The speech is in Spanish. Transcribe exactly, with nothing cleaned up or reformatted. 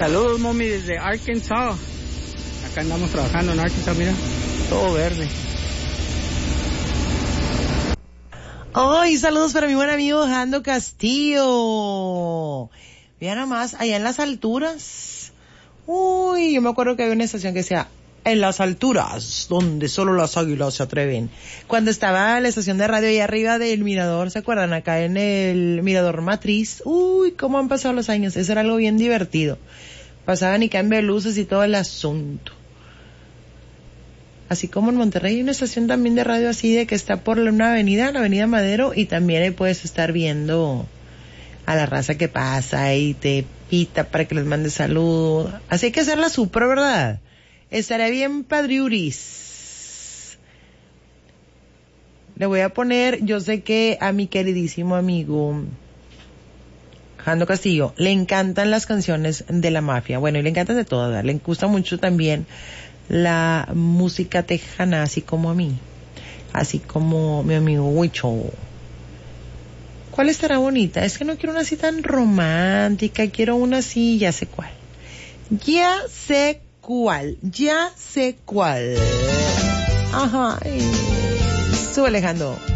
Saludos, mami, desde Arkansas. Acá andamos trabajando en Arkansas, mira, todo verde. Ay, saludos para mi buen amigo Jando Castillo. Mira nomás, allá en las alturas. Uy, yo me acuerdo que había una estación que decía, en las alturas, donde solo las águilas se atreven. Cuando estaba la estación de radio ahí arriba del mirador, ¿se acuerdan? Acá en el mirador Matriz. Uy, cómo han pasado los años. Eso era algo bien divertido. Pasaban y cambio de luces y todo el asunto. Así como en Monterrey hay una estación también de radio así de que está por una avenida, la avenida Madero, y también ahí puedes estar viendo a la raza que pasa y te pita para que les mande salud. Así hay que hacerla súper, ¿verdad? Estaría bien padriuris. Le voy a poner, yo sé que a mi queridísimo amigo Jando Castillo le encantan las canciones de la mafia. Bueno, y le encantan de todas, ¿verdad? Le gusta mucho también la música tejana, así como a mí, así como mi amigo Huicho. ¿Cuál estará bonita? Es que no quiero una así tan romántica, quiero una así, ya sé cuál. Ya sé cuál, ya sé cuál. Ajá. Sube Alejandro.